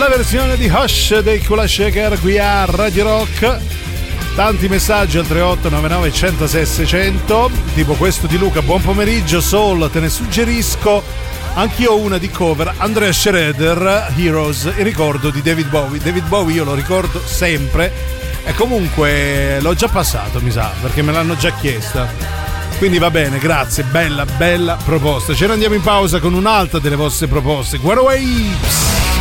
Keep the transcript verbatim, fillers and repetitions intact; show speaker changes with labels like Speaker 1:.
Speaker 1: La versione di Hush dei Kula Shaker qui a Radio Rock. Tanti messaggi al tre otto nove nove uno zero sei sei zero zero, tipo questo di Luca: buon pomeriggio Soul, te ne suggerisco anch'io una di cover, Andrea Schroeder, Heroes, in ricordo di David Bowie. David Bowie io lo ricordo sempre e comunque l'ho già passato, mi sa, perché me l'hanno già chiesta. Quindi va bene, grazie, bella, bella proposta. Ce ne andiamo in pausa con un'altra delle vostre proposte, Guaraway.